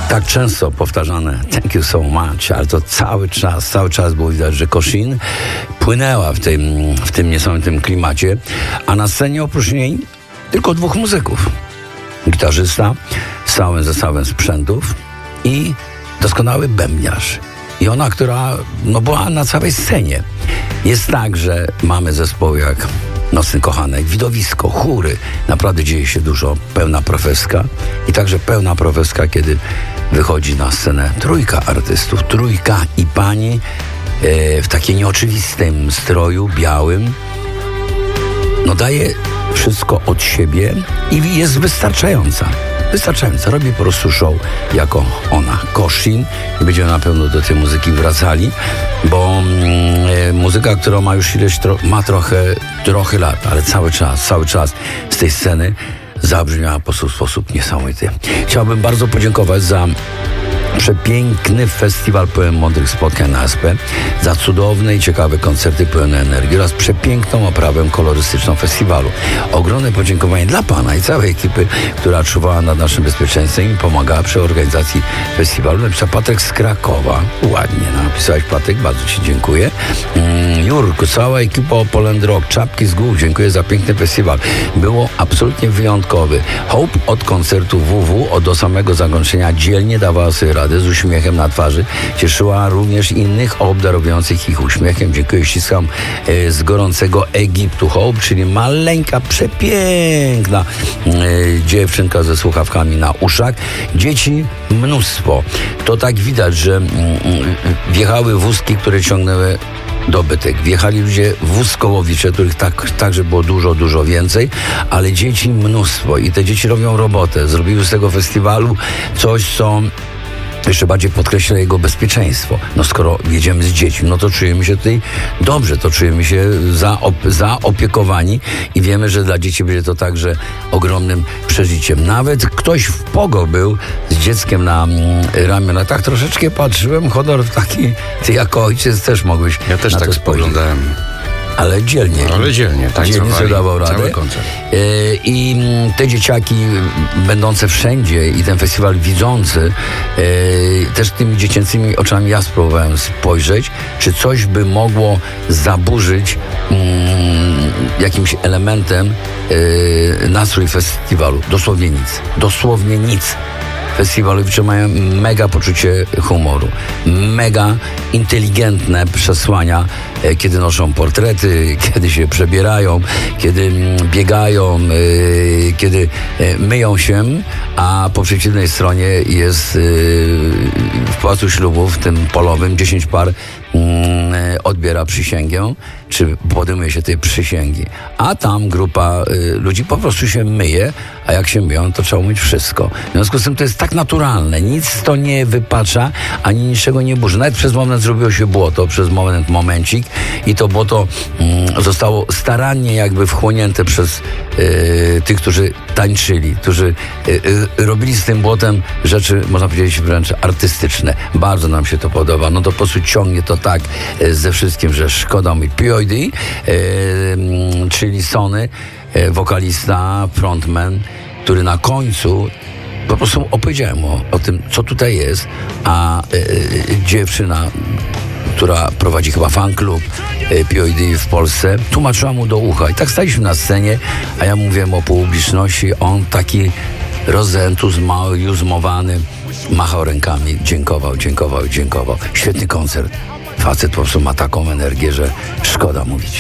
Tak często powtarzane thank you so much, ale to cały czas było widać, że Koszin płynęła w tym niesamowitym klimacie, a na scenie oprócz niej tylko dwóch muzyków. Gitarzysta z całym zestawem sprzętów i doskonały bębniarz. I ona, która była na całej scenie. Jest tak, że mamy zespoły jak Nocny Kochanek, Widowisko, chóry. Naprawdę dzieje się dużo. Pełna profeska. I także pełna profeska, kiedy wychodzi na scenę trójka artystów. Trójka i pani w takim nieoczywistym stroju, białym. Daje wszystko od siebie i jest wystarczająca. Robi po prostu show jako ona, Koszin. I będziemy na pewno do tej muzyki wracali, bo muzyka, która ma już ma trochę lat, ale cały czas z tej sceny zabrzmiała po prostu w sposób niesamowity. Chciałbym bardzo podziękować za przepiękny festiwal pełen mądrych spotkań na SP, za cudowne i ciekawe koncerty pełne energii oraz przepiękną oprawę kolorystyczną festiwalu. Ogromne podziękowanie dla pana i całej ekipy, która czuwała nad naszym bezpieczeństwem i pomagała przy organizacji festiwalu. Napisał Patryk z Krakowa. Ładnie napisałeś, Patryk, bardzo ci dziękuję. Jurku, cała ekipa Poland Rock, czapki z głów, dziękuję za piękny festiwal. Było absolutnie wyjątkowy. Hope od koncertu WW do samego zakończenia dzielnie dawała sobie radę z uśmiechem na twarzy. Cieszyła również innych obdarujących ich uśmiechem. Dziękuję, ściskam z gorącego Egiptu. Hope, czyli maleńka, przepiękna dziewczynka ze słuchawkami na uszach. Dzieci mnóstwo. To tak widać, że wjechały wózki, które ciągnęły dobytek. Wjechali ludzie wózkołowicze, których także było dużo więcej, ale dzieci mnóstwo i te dzieci robią robotę. Zrobiły z tego festiwalu coś, co jeszcze bardziej podkreśla jego bezpieczeństwo. Skoro jedziemy z dziećmi, to czujemy się tutaj dobrze, to czujemy się zaopiekowani i wiemy, że dla dzieci będzie to także ogromnym przeżyciem. Nawet ktoś w Pogo był z dzieckiem na ramionach. Tak troszeczkę patrzyłem, honor taki, ty jako ojciec też mogłeś. Ja też tak spoglądałem. Ale dzielnie. Tak dzielnie sobie dawał radę. Cały koncert. I te dzieciaki będące wszędzie i ten festiwal widzący, też tymi dziecięcymi oczami ja spróbowałem spojrzeć, czy coś by mogło zaburzyć jakimś elementem nastrój festiwalu. Dosłownie nic. Festiwalowicze mają mega poczucie humoru, mega inteligentne przesłania, kiedy noszą portrety, kiedy się przebierają, kiedy biegają, kiedy myją się, a po przeciwnej stronie jest w Pałacu Ślubów, tym polowym, 10 par odbiera przysięgę, czy podejmuje się tej przysięgi. A tam grupa ludzi po prostu się myje, a jak się myją, to trzeba umyć wszystko. W związku z tym to jest tak naturalne. Nic to nie wypacza, ani niczego nie burzy. Nawet przez moment zrobiło się błoto, przez momencik i to błoto zostało starannie jakby wchłonięte przez tych, którzy tańczyli, którzy robili z tym błotem rzeczy, można powiedzieć, wręcz artystyczne. Bardzo nam się to podoba. To po prostu ciągnie to tak ze wszystkim, że szkoda mi. POD, czyli Sony, wokalista, frontman, który na końcu po prostu opowiedziałem o tym, co tutaj jest, a dziewczyna, która prowadzi chyba fan klub POD w Polsce, tłumaczyła mu do ucha. I tak staliśmy na scenie, a ja mówiłem o publiczności, on taki rozentuzmowany, machał rękami, dziękował. Świetny koncert. Facet po prostu ma taką energię, że szkoda mówić.